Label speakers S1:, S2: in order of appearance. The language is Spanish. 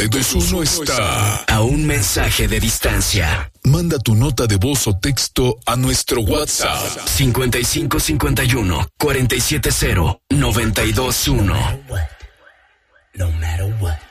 S1: 221 está
S2: a un mensaje de distancia.
S1: Manda tu nota de voz o texto a nuestro WhatsApp
S2: 5551 470 921.
S3: No matter what.